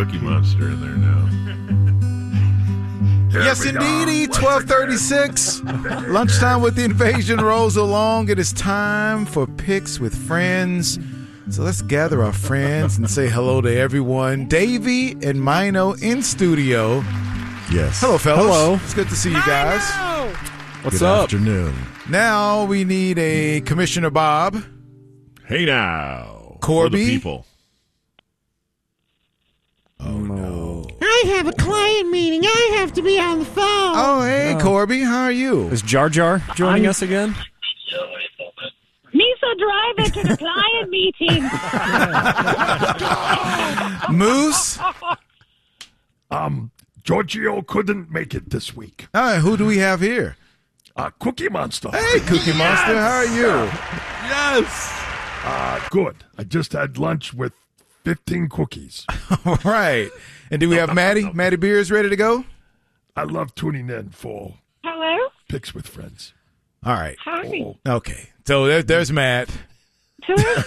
Cookie Monster in there now. Yes, indeedy. 12:36. Lunchtime with the invasion rolls along. It is time for Picks with Friends. So let's gather our friends and say hello to everyone. Davey and Mino in studio. Yes. Hello, fellas. Hello. It's good to see you guys. What's up? Good afternoon. Now we need a Commissioner Bob. Hey now. Corby. For the people. Oh, no. I have a client meeting. I have to be on the phone. Oh, hey, Corby. How are you? Is Jar Jar joining us again? Misa driver to the client meeting. Moose? Giorgio couldn't make it this week. All right, who do we have here? Cookie Monster. Hey, Cookie Monster. How are you? Yes. Good. I just had lunch with 15 cookies. All right. And do we have Maddie? Maddie Beers ready to go? I love tuning in for Hello? Picks with Friends. All right. Hi. Okay. So there's Matt. Terrific.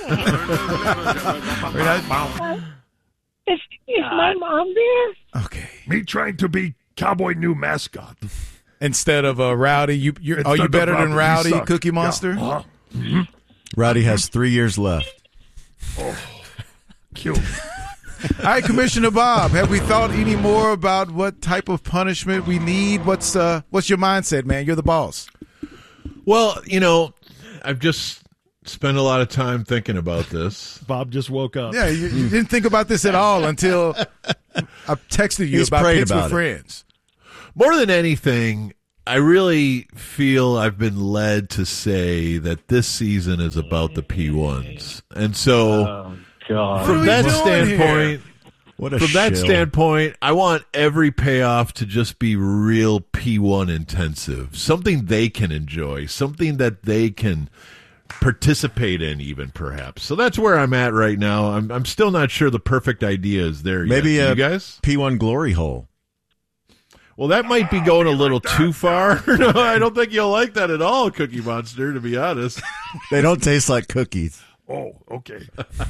Is my mom there? Okay. Me trying to be Cowboy New mascot. Instead of Rowdy, are you Instead better of than Rowdy, Rowdy, you suck. Cookie Monster? Yeah. Uh-huh. Rowdy has 3 years left. Oh, cute. All right, Commissioner Bob, have we thought any more about what type of punishment we need? What's your mindset, man? You're the boss. Well, I've just spent a lot of time thinking about this. Bob just woke up. Yeah, you didn't think about this at all until I texted you He's about prayed Picks about with it. Friends. More than anything, I really feel I've been led to say that this season is about the P1s. And so from that standpoint, I want every payoff to just be real P1 intensive, something they can enjoy, something that they can participate in even perhaps. So that's where I'm at right now. I'm still not sure the perfect idea is there Maybe yet. a You guys? P1 glory hole. Well, that might be going a little too far. No, I don't think you'll like that at all, Cookie Monster, to be honest. They don't taste like cookies. Oh, okay.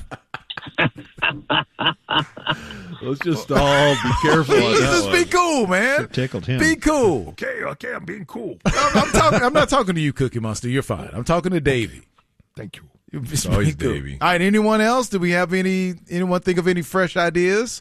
Let's just all be careful on that Just one. be cool, man. Tickled him. Be cool. Okay, I'm being cool. I'm not talking to you, Cookie Monster. You're fine. I'm talking to Davey. Thank you. Just always be cool. Davey. All right, anyone else? Do we have anyone think of any fresh ideas?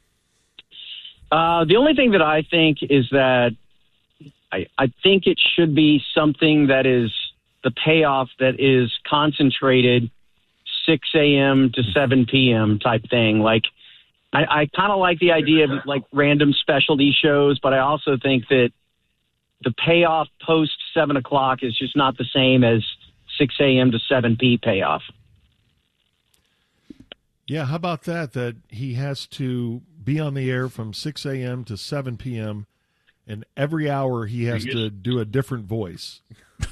The only thing that I think is that I think it should be something that is the payoff that is concentrated 6 a.m. to 7 p.m. type thing. Like, I kind of like the idea of like random specialty shows, but I also think that the payoff post 7 o'clock is just not the same as 6 a.m. to 7 p. payoff. Yeah, how about that? That he has to be on the air from 6 a.m. to 7 p.m., and every hour he has to do a different voice.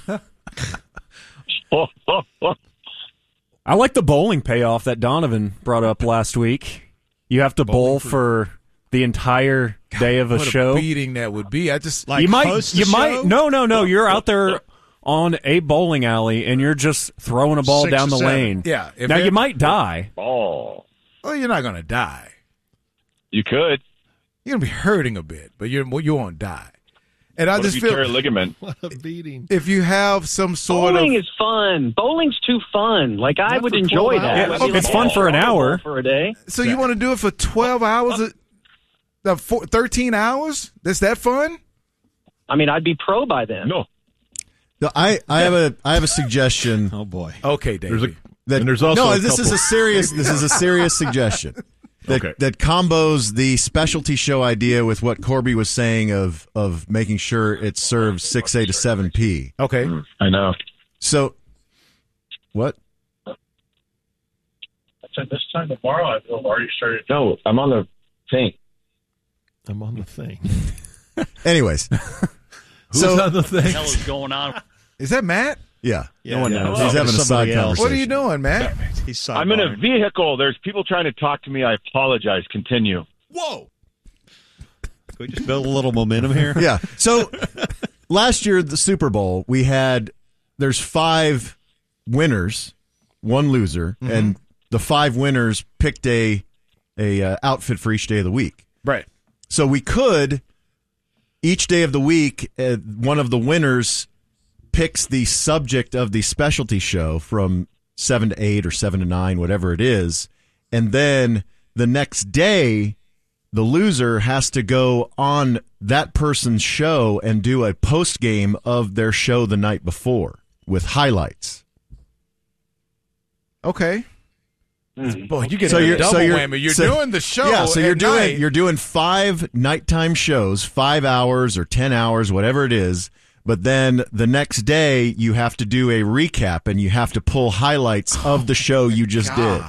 I like the bowling payoff that Donovan brought up last week. You have to bowl for the entire day of a What show. a beating that would be. I just Like you might, host the you show? might. No. You're out there on a bowling alley and you're just throwing a ball 6 down to the 7. lane. Yeah, if Now it- you might die. Oh, well, you're not gonna die. you could. You're gonna be hurting a bit, but you won't die. And I What if just you tear a feel ligament? What a beating. if you have some sort Bowling of is fun. Bowling's too fun. Like, I Not would for enjoy 12 that. hours. I'd be It's fun for an hour. For a day. so you want to do it for 12 hours, 13 hours? That's that fun? I mean, I'd be pro by then. No. No, I have a suggestion. Oh, boy. Okay, Davey. That, And there's also no, a this is couple- a serious suggestion. That, Okay. that combos the specialty show idea with what Corby was saying of making sure it serves 6A to 7P. Okay. I know. So, what? I said this time tomorrow I will have already started. No, I'm on the thing. I'm on the thing. Anyways. Who's on the thing? What is going on? Is that Matt? Yeah. Yeah, one yeah. knows. He's having a side Somebody else. conversation. What are you doing, Matt? He's I'm in a sidebarred. vehicle. There's people trying to talk to me. I apologize. Continue. Whoa. Can we just build a little momentum here? Yeah. So last year, the Super Bowl, there's 5 winners, 1 loser, and the 5 winners picked a outfit for each day of the week. Right. So we could, each day of the week, one of the winners picks the subject of the specialty show from 7 to 8 or 7 to 9, whatever it is, and then the next day, the loser has to go on that person's show and do a post game of their show the night before with highlights. Okay. Boy, you get So a you're- double so you're- whammy. You're so- doing the show. Yeah, so at night. you're doing 5 nighttime shows, 5 hours or 10 hours, whatever it is. But then the next day you have to do a recap and you have to pull highlights of the show you just did.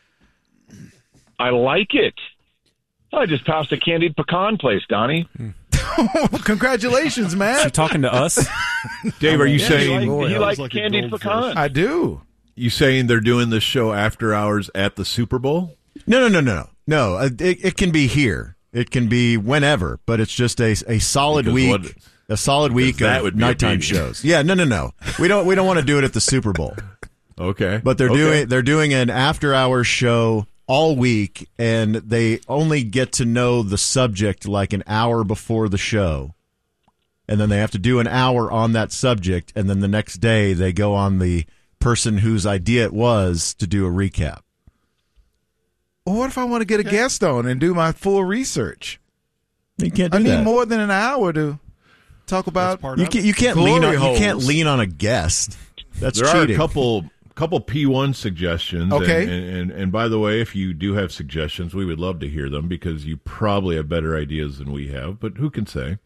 I like it. I just passed a candied pecan place, Donnie. Congratulations, man. She talking to us? Dave, are you Yeah, saying he likes candied pecan? I do. you saying they're doing this show after hours at the Super Bowl? No. It can be here. It can be whenever, but it's just a solid Because week. what- A solid week that of would be a nighttime baby. shows. Yeah, no. We don't want to do it at the Super Bowl. Okay, But they're Okay. doing an after hours show all week, and they only get to know the subject like an hour before the show, and then they have to do an hour on that subject, and then the next day they go on the person whose idea it was to do a recap. Well, what if I want to get a guest on and do my full research? You can't do I need that. more than an hour to talk about. You can't lean on a guest. That's there cheating. are a couple P1 suggestions. Okay. And by the way, if you do have suggestions, we would love to hear them because you probably have better ideas than we have, but who can say?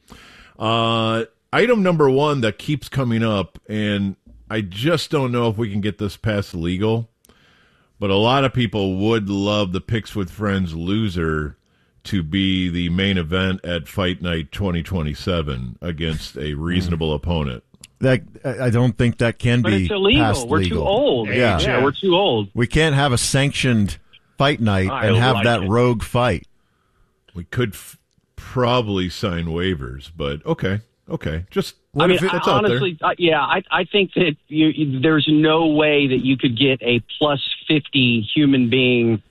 Item number 1 that keeps coming up, and I just don't know if we can get this past legal, but a lot of people would love the Picks with Friends loser to be the main event at Fight Night 2027 against a reasonable opponent. That I don't think that can But be it's illegal. past We're legal. too old. Yeah. We're too old. We can't have a sanctioned fight night I and have like that it. rogue fight. We could probably sign waivers, but okay. Just I mean, that's out there. honestly, I think that there's no way that you could get a plus 50 human being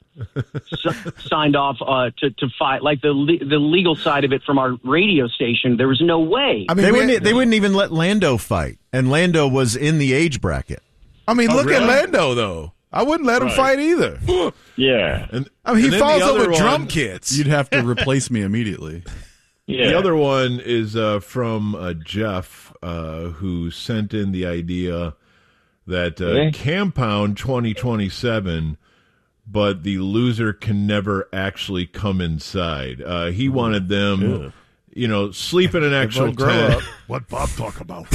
signed off to fight. Like the legal side of it from our radio station, there was no way. I mean, They wouldn't even let Lando fight, and Lando was in the age bracket. I mean, look at really? Lando though. I wouldn't let him fight either. Yeah. And I mean, he and then falls the over other one- drum kits. You'd have to replace me immediately. Yeah. The other one is from Jeff, who sent in the idea that Camp Pound 2027, but the loser can never actually come inside. He wanted them, sleep in an actual tent. What Bob talk about?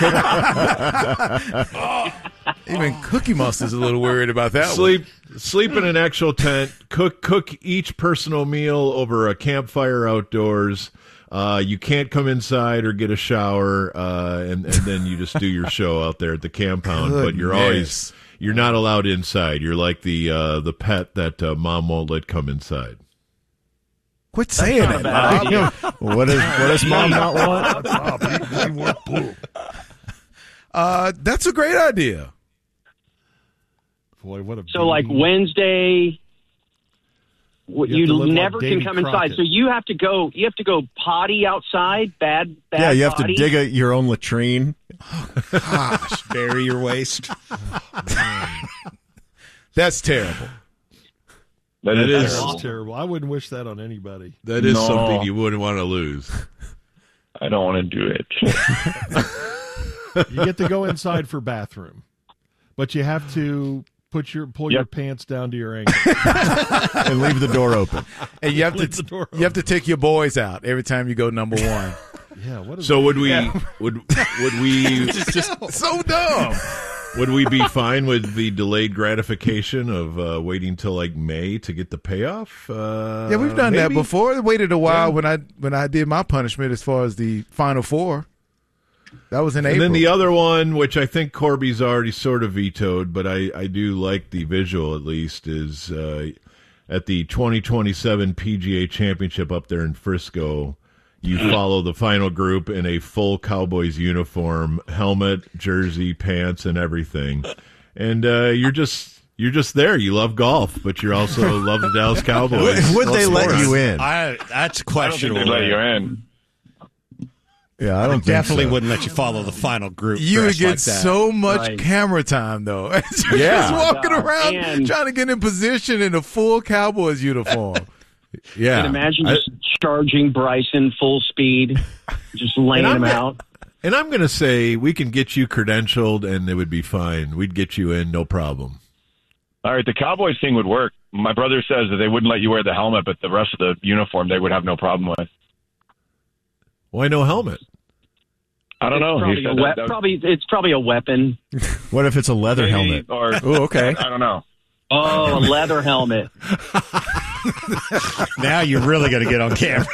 Even Cookie Monster's a little worried about that one. Sleep in an actual tent. Cook each personal meal over a campfire outdoors. You can't come inside or get a shower, and then you just do your show out there at the compound. But you're not allowed inside. You're like the pet that mom won't let come inside. Quit saying it, Bob. What does mom not want? Bob, he went blue. That's a great idea. Boy, what a So like Wednesday, You have to live like never can Davy come inside. Crockett. So you have to go potty outside. Bad. Yeah, you have to potty. dig your own latrine. Gosh, bury your waist. That's terrible. That That is is- terrible. That's terrible. I wouldn't wish that on anybody. That is No. something you wouldn't want to lose. I don't want to do it. You get to go inside for bathroom, but you have to pull your pants down to your ankle. And leave the door open. And you have Leave the door to take your boys out every time you go number one. Yeah. What is So would we would we So dumb. would we be fine with the delayed gratification of waiting till like May to get the payoff? Yeah, we've done that maybe? before. I waited a while when I did my punishment as far as the Final Four. That was in And April. then the other one, which I think Corby's already sort of vetoed, but I do like the visual at least, is at the 2027 PGA Championship up there in Frisco. You follow the final group in a full Cowboys uniform, helmet, jersey, pants, and everything. And you're just You're just there. You love golf, but you also love the Dallas Cowboys. Would they let you in? That's I don't think questionable. they'd let you in. Yeah, I don't think Definitely so. wouldn't let you follow the final group. You would dressed get like that. so much Right. camera time, though. You're Yeah. just walking Oh my God. around And- trying to get in position in a full Cowboys uniform. Yeah. And imagine just charging Bryson full speed, just laying him out. And I'm going to say we can get you credentialed, and it would be fine. We'd get you in, no problem. All right, the Cowboys thing would work. My brother says that they wouldn't let you wear the helmet, but the rest of the uniform they would have no problem with. Why no helmet? I don't know. He said that- It's probably a weapon. What if it's a leather maybe, helmet? Or, Oh, okay. I don't know. Oh, a leather helmet. Now you're really going to get on camera.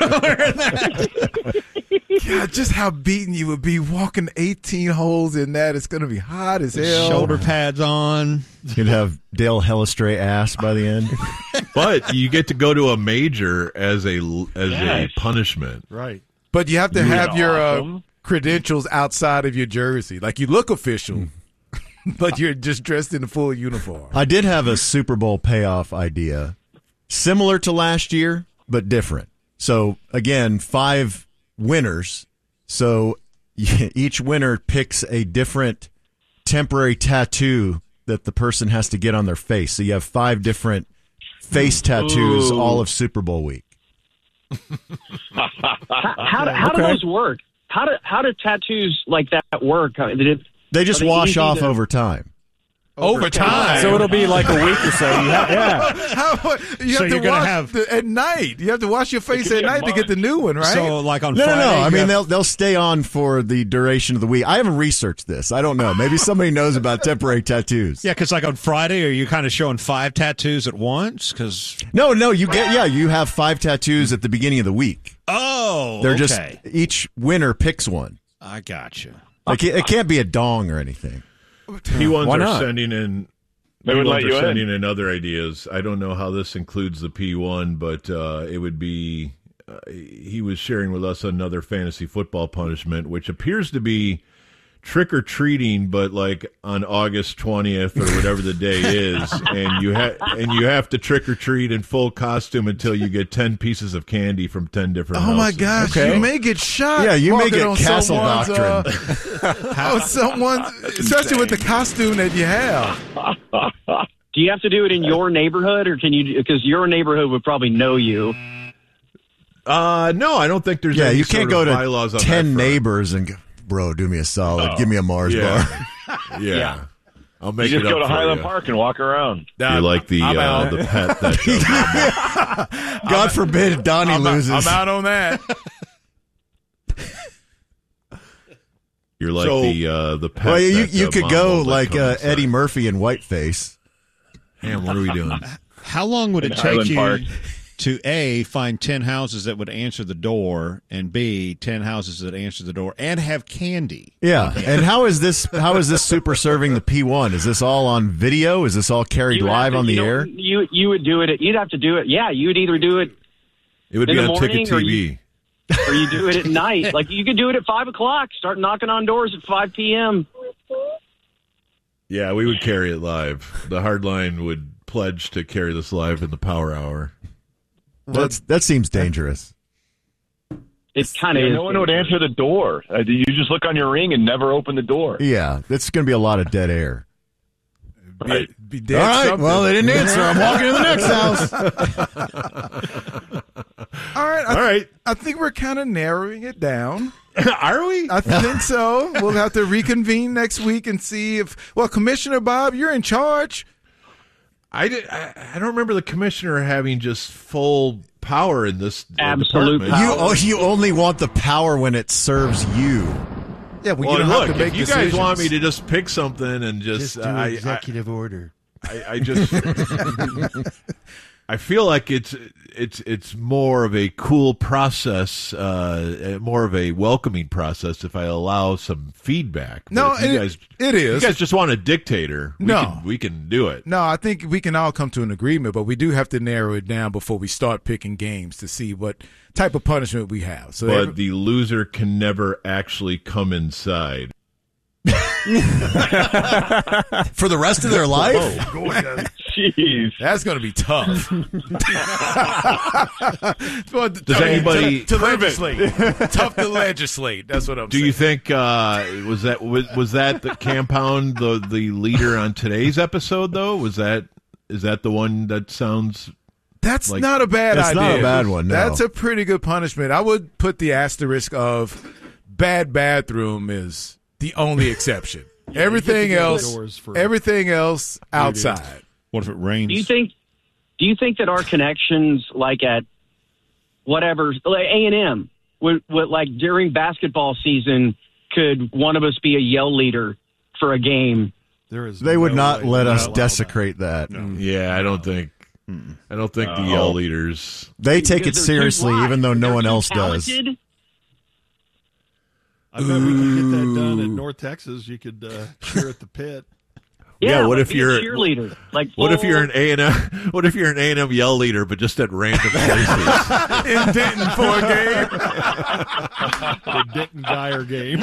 God, just how beaten you would be walking 18 holes in that. It's going to be hot as hell. Shoulder pads on. You'd have Dale Hellestrae ass by the end. But you get to go to a major as a Yes. punishment. Right. But you have to have your awesome. credentials outside of your jersey. Like you look official, but you're just dressed in a full uniform. I did have a Super Bowl payoff idea, similar to last year, but different. So, again, 5 winners. So each winner picks a different temporary tattoo that the person has to get on their face. So you have 5 different face tattoos all of Super Bowl week. How do those work? How do tattoos like that work? They just Are they wash easy off to- over time. Over time. So it'll be like a week or so. Yeah. You So have you're to gonna wash have- at night. You have to wash your face could at be a night to month. get the new one, right? So like on No, Friday. no. I you mean, have- they'll stay on for the duration of the week. I haven't researched this. I don't know. Maybe somebody knows about temporary tattoos. yeah, because like on Friday, are you kind of showing 5 tattoos at once? Because No, you have 5 tattoos at the beginning of the week. They're just each winner picks one. I got you. Like it can't be a dong or anything. P1s Why are not? sending in. They would let P1s you are in. sending in other ideas. I don't know how this includes the P1, but it would be. He was sharing with us another fantasy football punishment, which appears to be trick or treating, but like on August 20th or whatever the day is, and you have to trick or treat in full costume until you get 10 pieces of candy from 10 different. Oh my houses. gosh, Okay. you may get shot. Yeah, you may walking get on castle someone's, doctrine. especially with the costume that you have. Do you have to do it in your neighborhood, or can you? Because your neighborhood would probably know you. No, I don't think there's. Yeah, any you can't sort go of to bylaws on 10 that front. neighbors and go, bro, do me a solid. Give me a Mars bar. Yeah. I'll You make just it go up to for Highland you. Park and walk around. You're like the pet that God forbid Donnie loses. I'm out on that. you're like So- the pet. Well, you that, could mom go won't let like come inside. Eddie Murphy in Whiteface. Damn, what are we doing? How long would it In take Highland you Park. to A, find 10 houses that would answer the door, and B, 10 houses that answer the door and have candy? Yeah, and how is this super serving the P1? Is this all on video? Is this all carried You would have live to- on the you know, air? You would do it. You'd have to do it. Yeah, you would either do it It would in be the on morning, Ticket or TV. or you do it at night. Like you could do it at 5 o'clock. Start knocking on doors at 5 p.m. Yeah, we would carry it live. The Hardline would pledge to carry this live in the Power Hour. That seems dangerous. It kind of Yeah, is. no one would answer the door. You just look on your ring and never open the door. Yeah, that's going to be a lot of dead air. Right. Be dead All right, something. well, they didn't answer. I'm walking to the next house. All right. All right. I think we're kind of narrowing it down. Are we? I think so. We'll have to reconvene next week and see if. Well, Commissioner Bob, you're in charge. I don't remember the commissioner having just full power in this Absolute department. power. You only want the power when it serves you. Yeah, Well, you don't look, have to make if you decisions. guys want me to just pick something and just, Just do executive order. I just I feel like it's more of a cool process, more of a welcoming process if I allow some feedback. But No, if you guys, it is. if you guys just want a dictator. No. we can do it. No, I think we can all come to an agreement, but we do have to narrow it down before we start picking games to see what type of punishment we have. So But the loser can never actually come inside. For the rest of their life? Oh, go ahead. Jeez. That's going to be tough. Does anybody to legislate? Tough to legislate. That's what I'm Do saying. you think was that the Campound the leader on today's episode though? Is that the one that sounds? That's like, not a bad That's idea. not a bad one, no. That's a pretty good punishment. I would put the asterisk of bad bathroom is the only exception. Everything else outside. What if it rains? Do you think that our connections, like at whatever, like A&M, would like during basketball season, could one of us be a yell leader for a game? They would not let us desecrate that. Yeah, I don't think the yell leaders. They take it Because they're too seriously, wide. even though no They're one too else does. talented. I bet we could get that done in North Texas. You could cheer at the pit. Yeah, what like if be a you're cheerleader? Like What if you're full- an A&M? What if you're an A&M yell leader, but just at random places? In Denton for a game. The Denton Geyer game.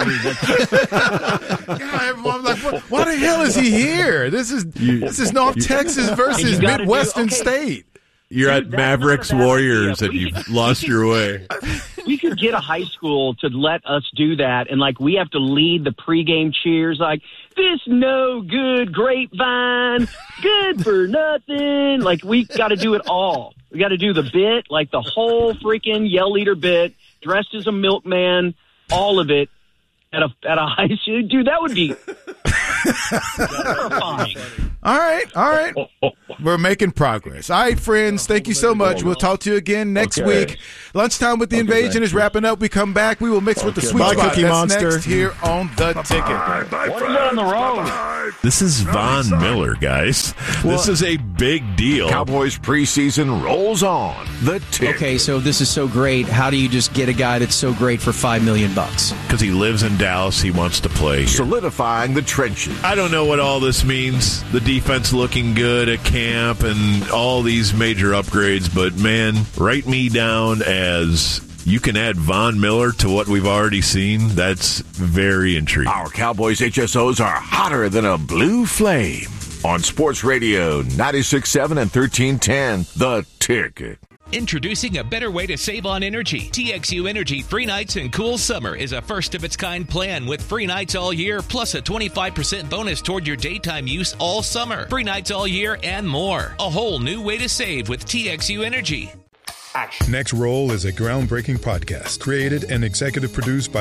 God, everyone's like, why the hell is he here? This is North Texas versus you gotta Midwestern do- okay. State. You're Dude, at that's Mavericks not a bad Warriors, idea. and you've lost your way. we could get a high school to let us do that, and like we have to lead the pregame cheers, like this no good grapevine, good for nothing. Like we got to do it all. We got to do the bit, like the whole freaking yell leader bit, dressed as a milkman, all of it at a high school. Dude, that would be terrifying. All right. We're making progress. All right, friends. Thank you so much. We'll talk to you again next week. Lunchtime with the Invasion is wrapping up. We come back. We will mix with the sweet Bye, spot. Cookie That's Monster. next here on The Ticket. What is on the road? This is Von Miller, guys. This is a big deal. Cowboys preseason rolls on. The Ticket. Okay, so this is so great. How do you just get a guy that's so great for $5 million? Because he lives in Dallas, he wants to play here. Solidifying the trenches. I don't know what all this means. The defense looking good at camp and all these major upgrades, but man, write me down as you can add Von Miller to what we've already seen. That's very intriguing. Our Cowboys HSOs are hotter than a blue flame. On Sports Radio 96.7 and 1310, The Ticket. Introducing a better way to save on energy. TXU Energy Free Nights and Cool Summer is a first-of-its-kind plan with free nights all year, plus a 25% bonus toward your daytime use all summer. Free nights all year and more. A whole new way to save with TXU Energy. Next Roll is a groundbreaking podcast created and executive produced by